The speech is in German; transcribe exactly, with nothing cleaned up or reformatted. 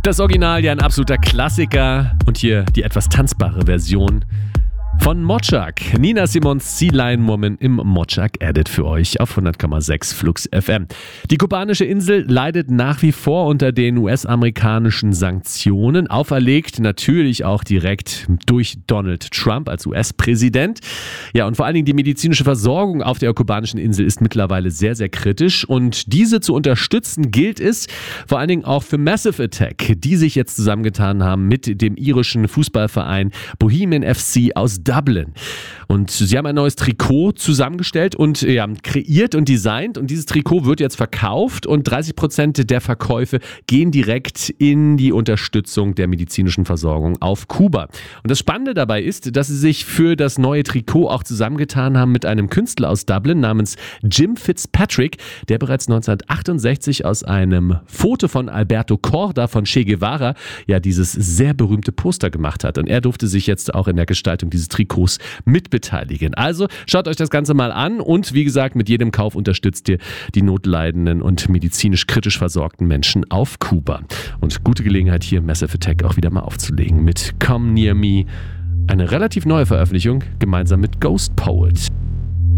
Das Original ja ein absoluter Klassiker und hier die etwas tanzbare Version von Mochak. Nina Simons Sea Lion Woman im Mochak Edit für euch auf hundert Komma sechs Flux F M. Die kubanische Insel leidet nach wie vor unter den U S-amerikanischen Sanktionen, auferlegt natürlich auch direkt durch Donald Trump als U S-Präsident. Ja, und vor allen Dingen die medizinische Versorgung auf der kubanischen Insel ist mittlerweile sehr, sehr kritisch und diese zu unterstützen gilt es vor allen Dingen auch für Massive Attack, die sich jetzt zusammengetan haben mit dem irischen Fußballverein Bohemian F C aus Dublin. Und sie haben ein neues Trikot zusammengestellt und ja, kreiert und designt und dieses Trikot wird jetzt verkauft und dreißig Prozent der Verkäufe gehen direkt in die Unterstützung der medizinischen Versorgung auf Kuba. Und das Spannende dabei ist, dass sie sich für das neue Trikot auch zusammengetan haben mit einem Künstler aus Dublin namens Jim Fitzpatrick, der bereits neunzehnhundertachtundsechzig aus einem Foto von Alberto Korda von Che Guevara ja dieses sehr berühmte Poster gemacht hat. Und er durfte sich jetzt auch in der Gestaltung dieses Trikots mitbeteiligen. Also schaut euch das Ganze mal an und wie gesagt, mit jedem Kauf unterstützt ihr die notleidenden und medizinisch kritisch versorgten Menschen auf Kuba. Und gute Gelegenheit hier Massive Attack auch wieder mal aufzulegen mit Come Near Me. Eine relativ neue Veröffentlichung gemeinsam mit Ghost Poet.